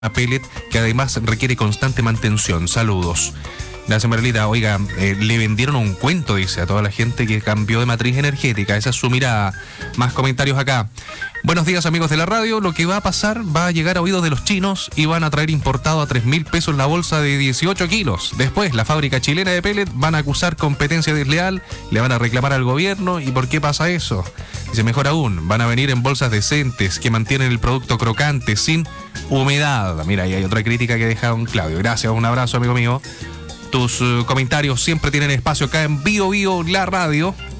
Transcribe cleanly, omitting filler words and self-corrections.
pellet que además requiere constante mantención. Saludos. Gracias, Marlita. Oiga, le vendieron un cuento, dice, a toda la gente que cambió de matriz energética. Esa es su mirada. Más comentarios acá. Buenos días, amigos de la radio. Lo que va a pasar va a llegar a oídos de los chinos y van a traer importado a 3.000 pesos la bolsa de 18 kilos. Después, la fábrica chilena de pellet van a acusar competencia desleal, le van a reclamar al gobierno. ¿Y por qué pasa eso? Dice, mejor aún, van a venir en bolsas decentes que mantienen el producto crocante, sin humedad. Mira, ahí hay otra crítica que deja don Claudio. Gracias, un abrazo, amigo mío. Tus comentarios siempre tienen espacio acá en Bio Bio, la radio.